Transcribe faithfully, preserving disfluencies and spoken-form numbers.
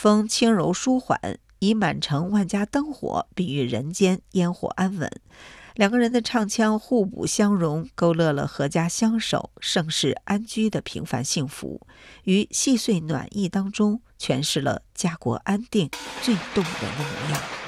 风轻柔舒缓，以满城万家灯火比喻人间烟火安稳。两个人的唱腔互补相融，勾勒了阖家相守、盛世安居的平凡幸福，于细碎暖意当中诠释了家国安定最动人的模样。